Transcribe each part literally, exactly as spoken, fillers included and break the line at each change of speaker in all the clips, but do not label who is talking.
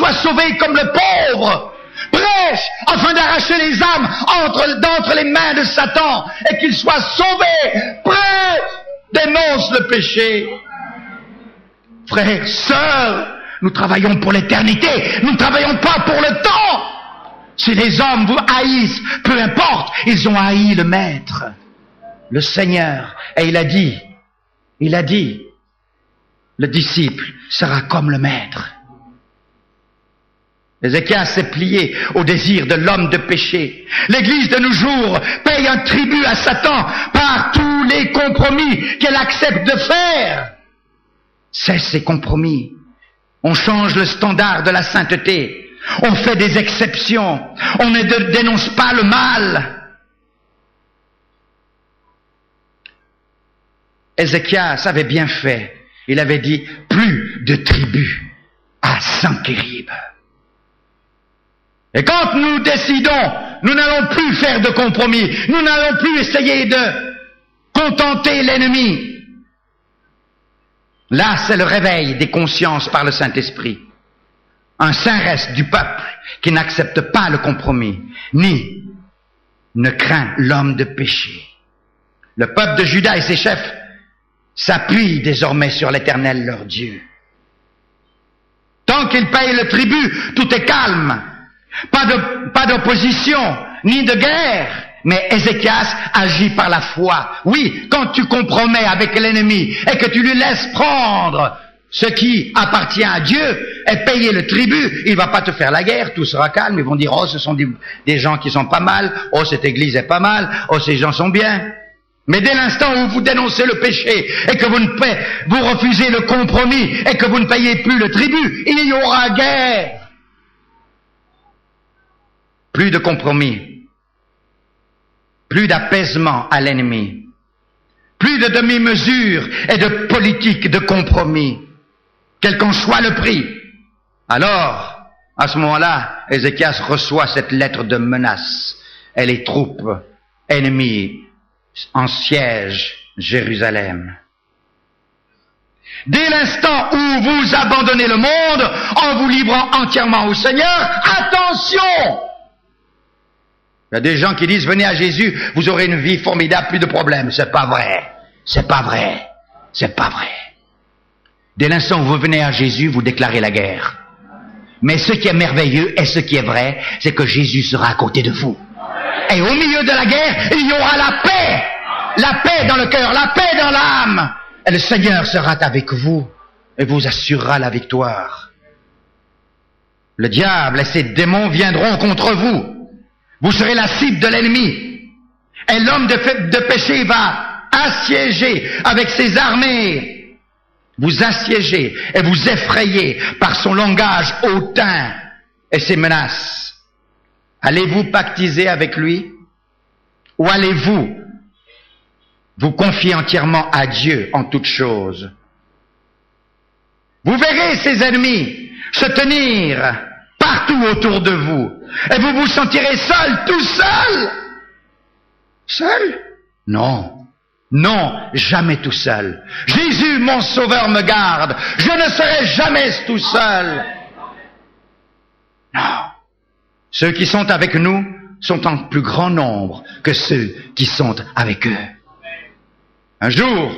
soit sauvé comme le pauvre. Prêche afin d'arracher les âmes entre, d'entre les mains de Satan et qu'il soit sauvé. Prêche, dénonce le péché. Frères, sœurs, nous travaillons pour l'éternité, nous ne travaillons pas pour le temps. Si les hommes vous haïssent, peu importe, ils ont haï le Maître, le Seigneur. Et il a dit, il a dit, le disciple sera comme le Maître. Ézéchias s'est plié au désir de l'homme de péché. L'Église de nos jours paye un tribut à Satan par tous les compromis qu'elle accepte de faire. C'est ces compromis. On change le standard de la sainteté. On fait des exceptions. On ne dénonce pas le mal. Ézéchias avait bien fait. Il avait dit plus de tribus à Saint-Kérib. Et quand nous décidons, nous n'allons plus faire de compromis. Nous n'allons plus essayer de contenter l'ennemi. Là, c'est le réveil des consciences par le Saint-Esprit. Un saint reste du peuple qui n'accepte pas le compromis, ni ne craint l'homme de péché. Le peuple de Juda et ses chefs s'appuient désormais sur l'Éternel leur Dieu. Tant qu'ils payent le tribut, tout est calme. Pas de, pas d'opposition, ni de guerre. Mais Ézéchias agit par la foi. Oui, quand tu compromets avec l'ennemi et que tu lui laisses prendre ce qui appartient à Dieu et payer le tribut, il va pas te faire la guerre, tout sera calme. Ils vont dire, oh, ce sont des, des gens qui sont pas mal, oh, cette église est pas mal, oh, ces gens sont bien. Mais dès l'instant où vous dénoncez le péché et que vous ne payez, vous refusez le compromis et que vous ne payez plus le tribut, il y aura guerre. Plus de compromis. Plus d'apaisement à l'ennemi. Plus de demi-mesure et de politique de compromis. Quel qu'en soit le prix. Alors, à ce moment-là, Ézéchias reçoit cette lettre de menace. Et les troupes ennemies en siège Jérusalem. Dès l'instant où vous abandonnez le monde, en vous livrant entièrement au Seigneur, attention! Il y a des gens qui disent, venez à Jésus, vous aurez une vie formidable, plus de problèmes. C'est pas vrai. C'est pas vrai. C'est pas vrai. Dès l'instant où vous venez à Jésus, vous déclarez la guerre. Mais ce qui est merveilleux et ce qui est vrai, c'est que Jésus sera à côté de vous. Et au milieu de la guerre, il y aura la paix. La paix dans le cœur, la paix dans l'âme. Et le Seigneur sera avec vous et vous assurera la victoire. Le diable et ses démons viendront contre vous. Vous serez la cible de l'ennemi. Et l'homme de, de péché va assiéger avec ses armées. Vous assiéger et vous effrayer par son langage hautain et ses menaces. Allez-vous pactiser avec lui? Ou allez-vous vous confier entièrement à Dieu en toutes choses? Vous verrez ces ennemis se tenir partout autour de vous. Et vous vous sentirez seul, tout seul. Seul? Non. Non, jamais tout seul. Jésus, mon sauveur, me garde. Je ne serai jamais tout seul. Non. Ceux qui sont avec nous sont en plus grand nombre que ceux qui sont avec eux. Un jour,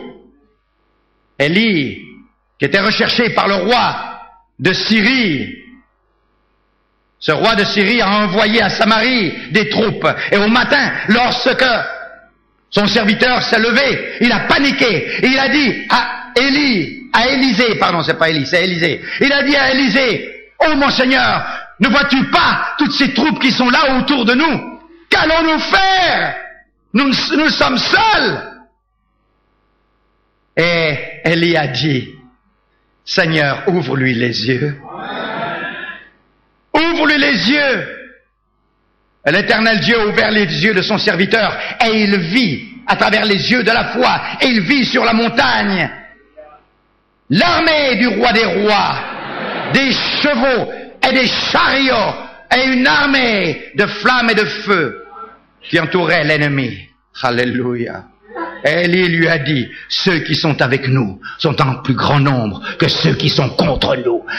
Élie, qui était recherché par le roi de Syrie, ce roi de Syrie a envoyé à Samarie des troupes. Et au matin, lorsque son serviteur s'est levé, il a paniqué. Et il a dit à Élie, à Élisée, pardon, c'est pas Élie, c'est Élisée. Il a dit à Élisée, oh mon Seigneur, ne vois-tu pas toutes ces troupes qui sont là autour de nous? Qu'allons-nous faire? Nous, nous sommes seuls. Et Élie a dit, Seigneur, ouvre-lui les yeux. Ouvre-lui les yeux. Et l'Éternel Dieu a ouvert les yeux de son serviteur et il vit à travers les yeux de la foi et il vit sur la montagne l'armée du roi des rois, des chevaux et des chariots et une armée de flammes et de feu qui entourait l'ennemi. Alléluia. Et Élie lui a dit, ceux qui sont avec nous sont en plus grand nombre que ceux qui sont contre nous.